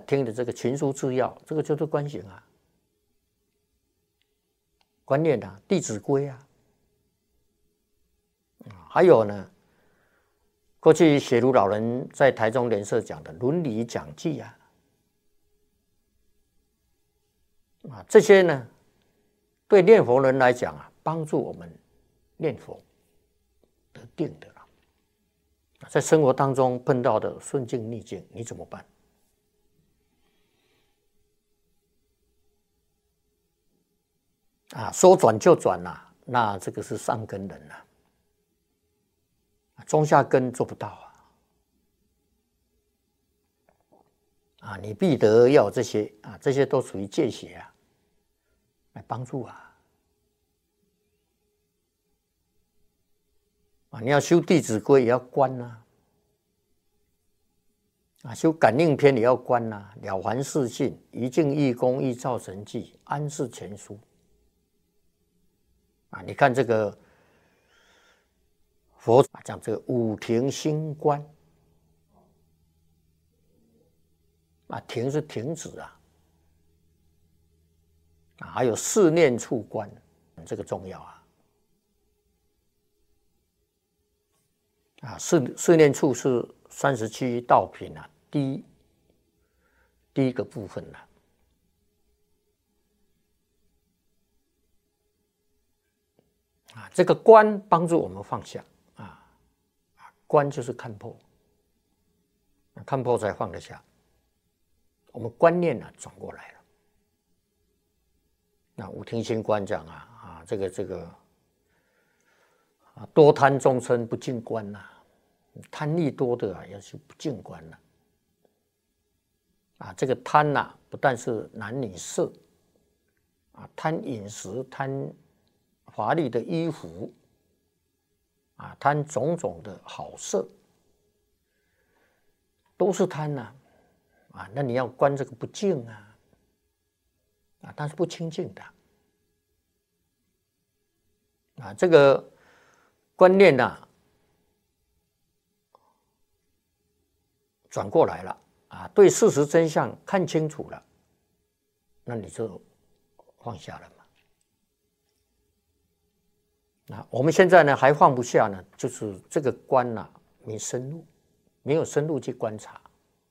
听的这个群书治要，这个就是观行啊，观念啊，《弟子规》啊，还有呢，过去写如老人在台中联社讲的伦理讲记啊，这些呢，对念佛人来讲啊，帮助我们念佛得定的啦。在生活当中碰到的顺境逆境，你怎么办？说转就转啦，那这个是上根人啦，中下根做不到你必得要这些这些都属于戒邪来帮助你要修《弟子规》也要观修《感应篇》也要观了凡四训、一境一功、一照神迹、安世全书你看这个佛讲这个五停心观停是停止还有四念处观，这个重要四念处是37道品第一个部分这个观帮助我们放下观就是看破，看破才放得下，我们观念转过来了。那五停心观讲这个多贪众生不净观贪利多的要去不净观这个贪不但是男女色贪饮食，贪华丽的衣服贪种种的好色，都是贪那你要观这个不净但是不清净的这个观念转过来了对事实真相看清楚了，那你就放下了嘛。我们现在呢还放不下呢，就是这个观没有深入去观察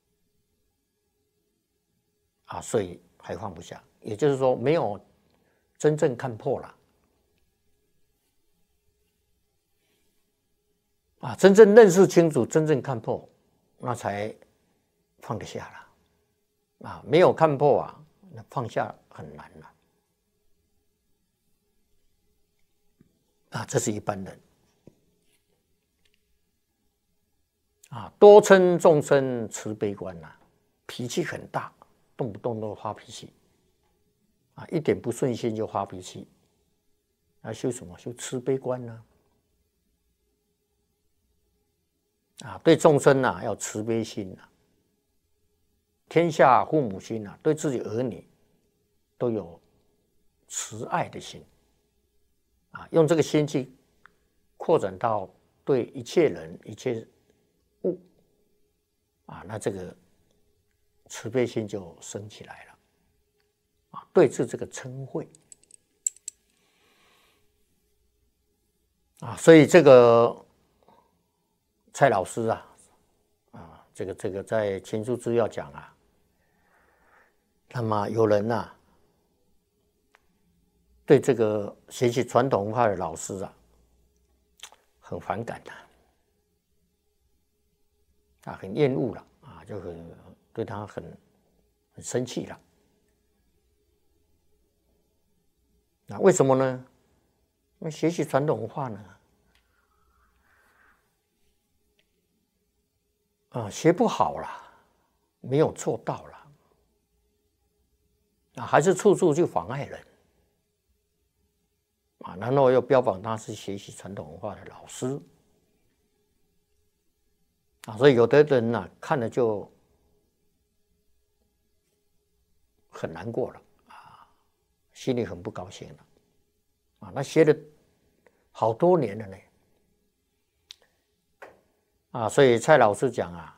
所以还放不下，也就是说没有真正看破了真正认识清楚，真正看破，那才放得下了没有看破那放下很难了这是一般人多嗔众生慈悲观脾气很大，动不动都发脾气一点不顺心就发脾气修什么？修慈悲观对众生要慈悲心天下父母心对自己儿女都有慈爱的心用这个心去扩展到对一切人一切物那这个慈悲心就升起来了对治这个嗔恚所以这个蔡老师这个在群书治要讲那么有人对这个学习传统文化的老师很反感很厌恶了就对他很生气了为什么呢？因为学习传统文化呢学不好了，没有做到了还是处处去妨碍人然后又标榜他是学习传统文化的老师所以有的人看了就很难过了心里很不高兴了那学了好多年了呢所以蔡老师讲